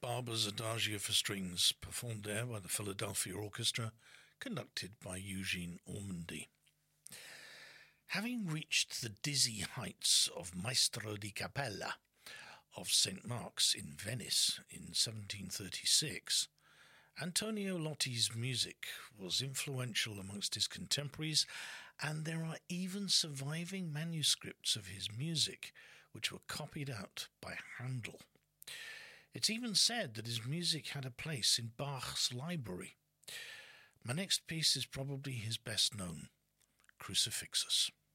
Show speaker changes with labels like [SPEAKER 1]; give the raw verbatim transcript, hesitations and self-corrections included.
[SPEAKER 1] Barber's Adagio for Strings, performed there by the Philadelphia Orchestra, conducted by Eugene Ormandy. Having reached the dizzy heights of Maestro di Cappella of Saint Mark's in Venice in seventeen thirty-six, Antonio Lotti's music was influential amongst his contemporaries, and there are even surviving manuscripts of his music which were copied out by Handel. It's even said that his music had a place in Bach's library. My next piece is probably his best known, Crucifixus.